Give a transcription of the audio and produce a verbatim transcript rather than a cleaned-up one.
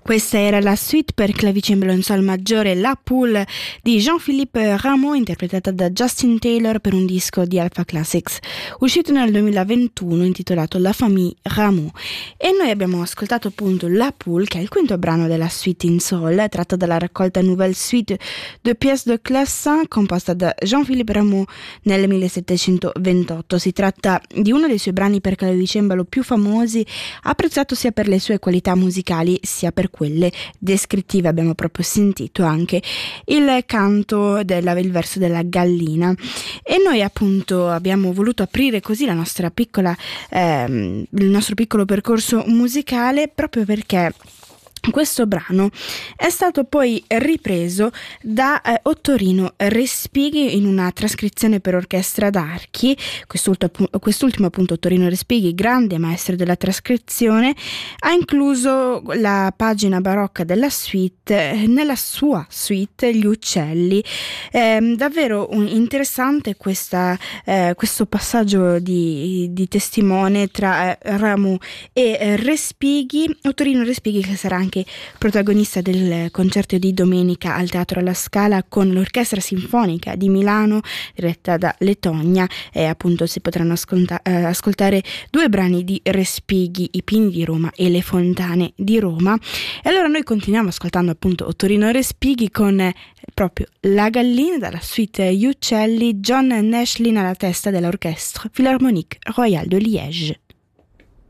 Questa era la suite per clavicembalo in sol maggiore La Poule di Jean-Philippe Rameau, interpretata da Justin Taylor per un disco di Alpha Classics uscito nel duemilaventuno intitolato La Famille Rameau. E noi abbiamo ascoltato appunto La Poule, che è il quinto brano della suite in sol, tratto dalla raccolta Nouvelle Suite de pièces de clavecin composta da Jean-Philippe Rameau nel millesettecentoventotto. Si tratta di uno dei suoi brani per clavicembalo più famosi, apprezzato sia per le sue qualità musicali sia per quelle descrittive. Abbiamo proprio sentito anche il canto della, il verso della gallina, e noi appunto abbiamo voluto aprire così la nostra piccola ehm, il nostro piccolo percorso musicale proprio perché questo brano è stato poi ripreso da eh, Ottorino Respighi in una trascrizione per orchestra d'archi. Quest'ultimo, quest'ultimo appunto, Ottorino Respighi, grande maestro della trascrizione, ha incluso la pagina barocca della suite eh, nella sua suite Gli Uccelli. Eh, davvero un, interessante questa, eh, questo passaggio di, di testimone tra eh, Rameau e eh, Respighi. Ottorino Respighi, che sarà anche protagonista del concerto di domenica al Teatro alla Scala con l'Orchestra Sinfonica di Milano diretta da Letogna, e appunto si potranno ascolta- eh, ascoltare due brani di Respighi, I Pini di Roma e Le Fontane di Roma. E allora noi continuiamo ascoltando appunto Ottorino Respighi con eh, proprio La Gallina dalla suite Gli Uccelli, John Nashlin alla testa dell'Orchestre Philharmonique Royale de Liège.